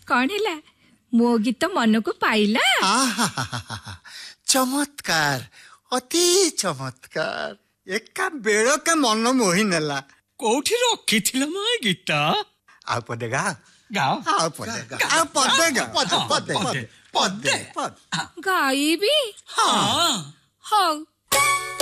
कौन है मो गीत मन को पाइला चमत्कार अति चमत्कार एका बेड़ के मन मोहि नेला कोठी रखी थिला माय गीत आ पदे गा गाओ आ पदे गा पदे गाई भी हाँ हाँ